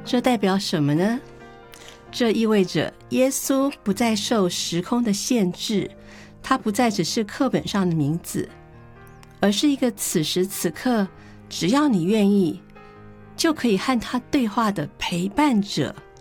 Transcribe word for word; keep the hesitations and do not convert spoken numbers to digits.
这代表什么呢？这意味着耶稣不再受时空的限制，他不再只是课本上的名字，而是一个此时此刻只要你愿意就可以和他对话的陪伴者。